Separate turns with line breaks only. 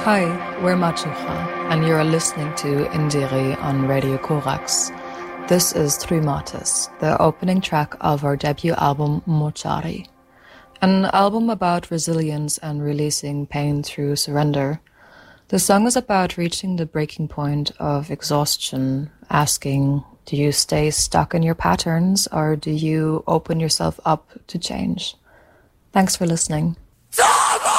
Hi, we're Machucha, and you're listening to Indiri on Radio Korax. This is Trumatis, the opening track of our debut album Mochari, an album about resilience and releasing pain through surrender. The song is about reaching the breaking point of exhaustion, asking, do you stay stuck in your patterns or do you open yourself up to change? Thanks for listening.